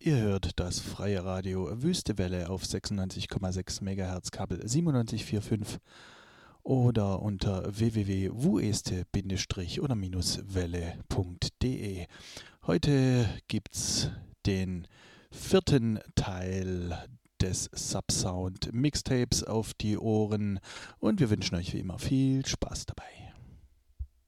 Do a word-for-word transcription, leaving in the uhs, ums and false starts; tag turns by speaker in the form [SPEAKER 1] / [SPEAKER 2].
[SPEAKER 1] Ihr hört das freie Radio Wüste Welle auf sechsundneunzig Komma sechs Megahertz, Kabel siebenundneunzig Komma vierundvierzig oder unter w w w punkt wueste oder welle punkt de. Heute gibt's den vierten Teil des Subsound Mixtapes auf die Ohren und wir wünschen euch wie immer viel Spaß dabei.